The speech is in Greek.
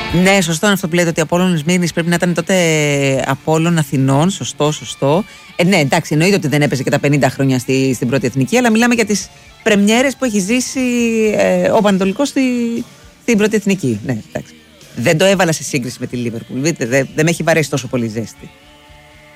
Ναι, σωστό είναι αυτό που λέτε, ότι Απόλλων Σμύρνης πρέπει να ήταν τότε Απόλλων Αθηνών. Σωστό. Ναι, εντάξει, εννοείται ότι δεν έπαιζε και τα 50 χρόνια στην πρώτη εθνική, αλλά μιλάμε για τις πρεμιέρες που έχει ζήσει ο Πανετολικός στην πρώτη εθνική. Ναι, εντάξει. Δεν το έβαλα σε σύγκριση με τη Λίβερπουλ. Δεν με έχει βαρέσει τόσο πολύ ζέστη.